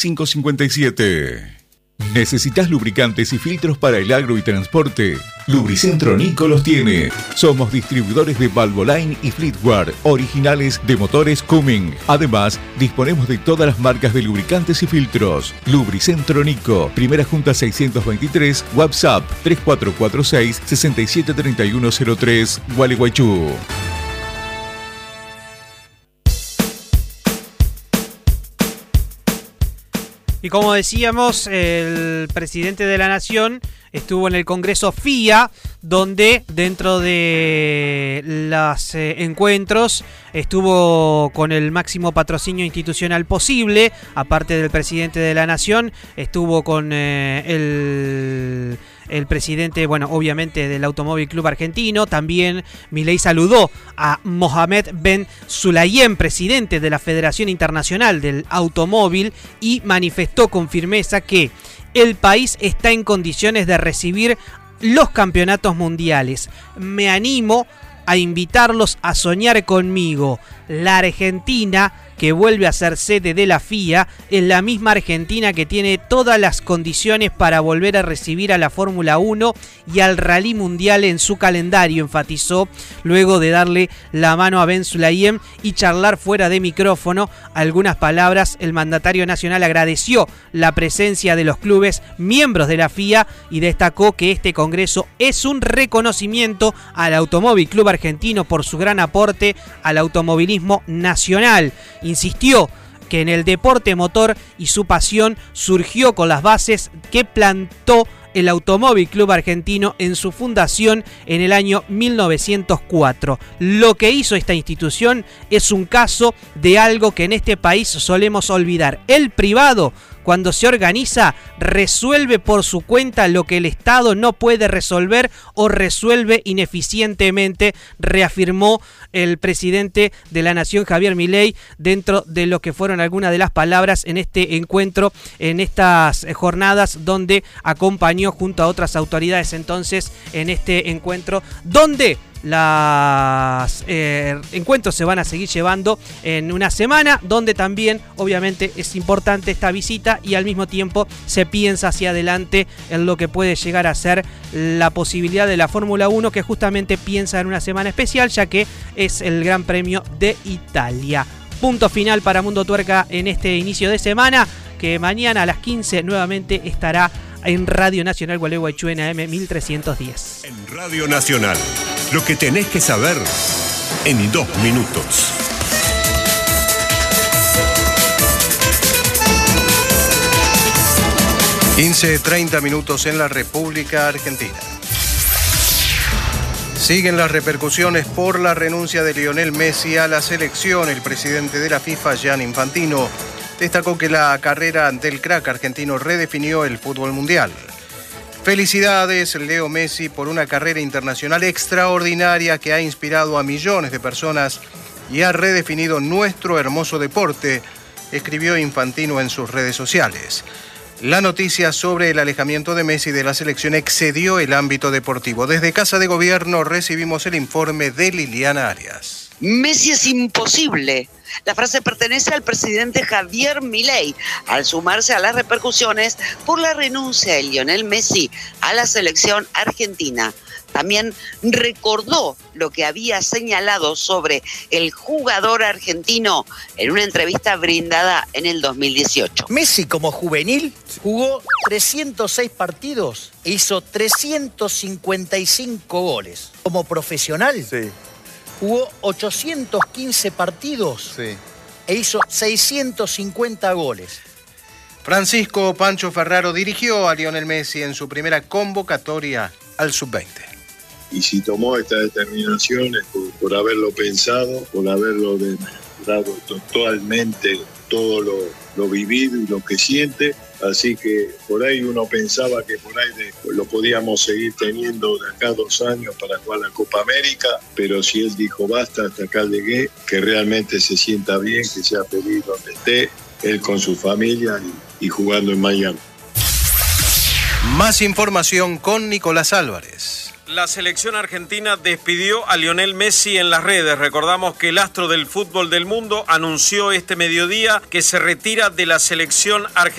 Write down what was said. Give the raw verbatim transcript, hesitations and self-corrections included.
cinco cinco siete. ¿Necesitas lubricantes y filtros para el agro y transporte? Lubricentro Nico los tiene. Somos distribuidores de Valvoline y Fleetware, originales de motores Cumming. Además, disponemos de todas las marcas de lubricantes y filtros. Lubricentro Nico, Primera Junta seiscientos veintitrés, WhatsApp tres cuatro cuatro seis, seis siete tres uno cero tres, Gualeguaychú. Y como decíamos, el presidente de la Nación estuvo en el Congreso F I A, donde dentro de los eh, encuentros estuvo con el máximo patrocinio institucional posible, aparte del presidente de la Nación, estuvo con eh, el... el presidente, bueno, obviamente del Automóvil Club Argentino. También Milei saludó a Mohamed Ben Sulayem, presidente de la Federación Internacional del Automóvil, y manifestó con firmeza que el país está en condiciones de recibir los campeonatos mundiales. Me animo a invitarlos a soñar conmigo. La Argentina, que vuelve a ser sede de la F I A, es la misma Argentina que tiene todas las condiciones para volver a recibir a la Fórmula uno y al Rally Mundial en su calendario, enfatizó luego de darle la mano a Ben Sulayem y charlar fuera de micrófono algunas palabras. El mandatario nacional agradeció la presencia de los clubes miembros de la F I A y destacó que este congreso es un reconocimiento al Automóvil Club Argentino por su gran aporte al automovilismo nacional. Insistió que en el deporte motor y su pasión surgió con las bases que plantó el Automóvil Club Argentino en su fundación en el año mil novecientos cuatro. Lo que hizo esta institución es un caso de algo que en este país solemos olvidar. El privado, cuando se organiza, resuelve por su cuenta lo que el Estado no puede resolver o resuelve ineficientemente, reafirmó el presidente de la Nación, Javier Milei, dentro de lo que fueron algunas de las palabras en este encuentro, en estas jornadas donde acompañó junto a otras autoridades entonces en este encuentro, donde los eh, encuentros se van a seguir llevando en una semana, donde también obviamente es importante esta visita y al mismo tiempo se piensa hacia adelante en lo que puede llegar a ser la posibilidad de la Fórmula uno, que justamente piensa en una semana especial, ya que es el Gran Premio de Italia. Punto final para Mundo Tuerca en este inicio de semana, que mañana a las quince nuevamente estará en Radio Nacional Gualeguaychú en A M mil trescientos diez. En Radio Nacional, lo que tenés que saber en dos minutos. quince treinta minutos en la República Argentina. Siguen las repercusiones por la renuncia de Lionel Messi a la selección. El presidente de la FIFA, Gianni Infantino, destacó que la carrera del crack argentino redefinió el fútbol mundial. Felicidades, Leo Messi, por una carrera internacional extraordinaria que ha inspirado a millones de personas y ha redefinido nuestro hermoso deporte, escribió Infantino en sus redes sociales. La noticia sobre el alejamiento de Messi de la selección excedió el ámbito deportivo. Desde Casa de Gobierno recibimos el informe de Liliana Arias. Messi es imposible. La frase pertenece al presidente Javier Milei, al sumarse a las repercusiones por la renuncia de Lionel Messi a la selección argentina. También recordó lo que había señalado sobre el jugador argentino en una entrevista brindada en el dos mil dieciocho. Messi, como juvenil, jugó trescientos seis partidos e hizo trescientos cincuenta y cinco goles. Como profesional, sí, jugó ochocientos quince partidos, sí, e hizo seiscientos cincuenta goles. Francisco Pancho Ferraro dirigió a Lionel Messi en su primera convocatoria al sub veinte. Y si tomó esta determinación es por, por haberlo pensado, por haberlo dado totalmente todo lo, lo vivido y lo que siente. Así que por ahí uno pensaba que por ahí de, lo podíamos seguir teniendo de acá a dos años para jugar la Copa América, pero si él dijo basta, hasta acá llegué, que realmente se sienta bien, que sea feliz donde esté, él con su familia y, y jugando en Miami. Más información con Nicolás Álvarez. La selección argentina despidió a Lionel Messi en las redes. Recordamos que el astro del fútbol del mundo anunció este mediodía que se retira de la selección argentina.